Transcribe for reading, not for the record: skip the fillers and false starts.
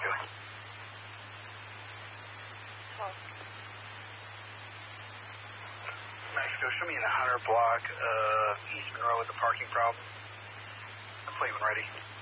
Mexico. Oh. Mexico, show me in the 100 block, East Monroe with the parking problem. Plate when ready.